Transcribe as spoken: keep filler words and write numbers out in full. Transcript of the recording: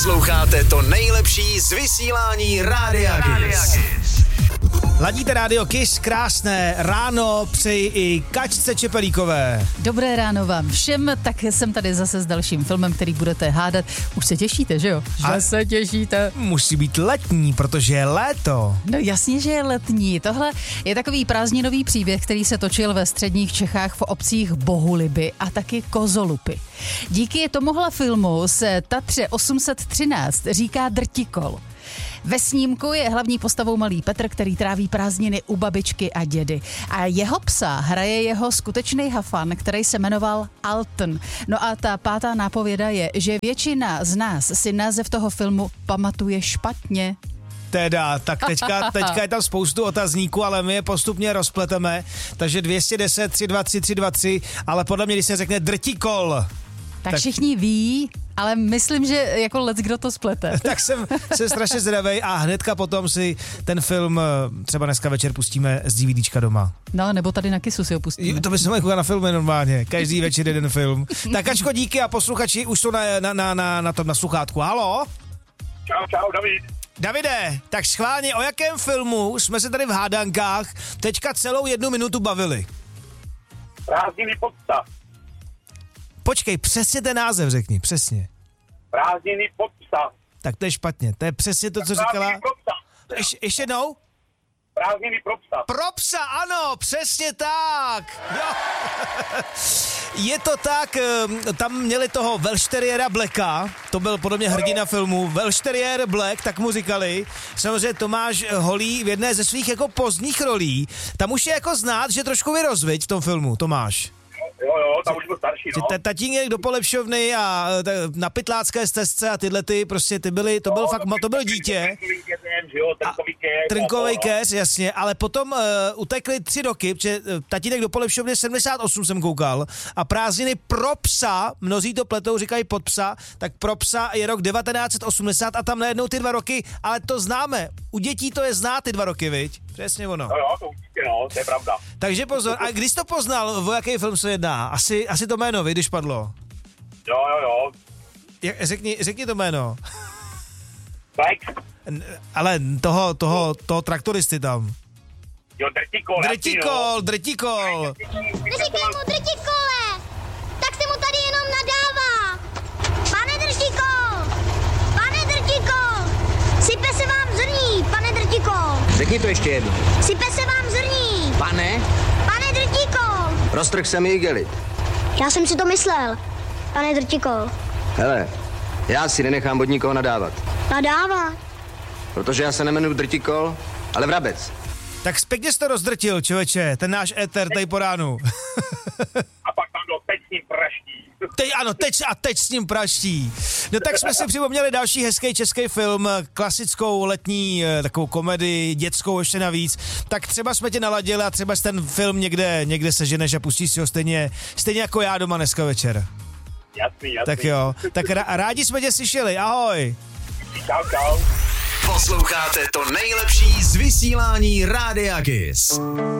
Posloucháte to nejlepší z vysílání Rádia Kiss. Ladíte Rádio Kiss, krásné ráno přeji i Kačce Čepelíkové. Dobré ráno vám všem, tak jsem tady zase s dalším filmem, který budete hádat. Už se těšíte, že jo? Že A se těšíte. Musí být letní, protože je léto. No jasně, že je letní. Tohle je takový prázdninový příběh, který se točil ve středních Čechách v obcích Bohuliby a taky Kozolupy. Díky tomuhle filmu se Tatře osm set třináct říká Drtikol. Ve snímku je hlavní postavou malý Petr, který tráví prázdniny u babičky a dědy. A jeho psa hraje jeho skutečný hafan, který se jmenoval Alton. No a ta pátá nápověda je, že většina z nás si název toho filmu pamatuje špatně. Teda, tak teďka, teďka je tam spoustu otazníků, ale my je postupně rozpleteme. Takže dvě stě deset, tři dva tři, tři dva tři, ale podle mě, když se řekne Drtikol, Tak, Tak- všichni ví, ale myslím, že jako lec, kdo to splete. tak jsem, jsem strašně zvědavej a hnedka potom si ten film třeba dneska večer pustíme z DVDčka doma. No, nebo tady na Kissu si ho pustíme. To bychom mohli koukat na filmy normálně, každý večer jeden film. Tak Ačko, díky a posluchači už jsou na, na, na, na, na tom na sluchátku. Halo? Čau, čau, David. Davide, tak schválně, o jakém filmu jsme se tady v hádankách teďka celou jednu minutu bavili? Prázdniny pod psa. Počkej, přesně ten název řekni, přesně. Prázdniny pod psa. Tak to je špatně, to je přesně to, co říkala. Prázdniny pro psa. Ještě, ještě jednou? Prázdniny pro psa. Pro psa, ano, přesně tak. Jo. Je to tak, tam měli toho Welshteriera Blacka, to byl podobně hrdina filmu, Welshterier Black, tak mu říkali. Samozřejmě Tomáš Holý v jedné ze svých jako pozdních rolí, tam už je jako znát, že trošku vyrozviď v tom filmu, Tomáš. Jo, jo, tam už byl starší, no. Ta- Tatínek do polepšovny a ta- na pytlácké stezce a tyhle ty, prostě ty byly, to byl No, fakt, to byl dítě. Trnkový keř, jo, trnkový keř. Trnkovej a- keř, jasně, ale potom uh, utekli tři roky, protože uh, tatínek do polepšovny sedmdesát osm jsem koukal a prázdniny pro psa, mnozí to pletou, říkají pod psa, tak pro psa je rok devatenáct set osmdesát a tam najednou ty dva roky, ale to známe, u dětí to je znát ty dva roky, viď? Přesně ono. No jo, to určitě, no, to je pravda. Takže pozor, a když jsi to poznal, o jaký film se jedná? Asi, asi to jméno, vy, když padlo. Jo, jo, jo. Jak, řekni, řekni to jméno. Black. N- Ale toho, toho, toho traktoristy tam. Jo, drtikol. Drtikol, drtikol. Neříkej mu drtikole, tak se mu tady jenom nadává. Pane drtikol, pane drtikol, sype se vám zrní, pane drtikol. Řekni to ještě jednou. Sype se vám zrní, Pane, pane drtikol. roztrh se mi igelit. Já jsem si to myslel, pane drtikol. Hele, já si nenechám od nikoho nadávat. Nadává. Protože já se nemenuji Drtikol, ale Vrabec. Tak pěkně jsi to rozdrtil, člověče, ten náš éter tady po ránu. A pak tam do teď s ním praští. Teď, ano, teď a teď s ním praští. No tak jsme si připomněli další hezký český film, klasickou letní eh, takovou komedii, dětskou ještě navíc. Tak třeba jsme tě naladili a třeba ten film někde, někde seženeš a pustíš si ho stejně, stejně jako já doma dneska večer. Jasný, jasný. Tak jo, tak rá, rádi jsme tě slyšeli, ahoj. Čau, čau. Posloucháte to nejlepší z vysílání Rádia Kiss.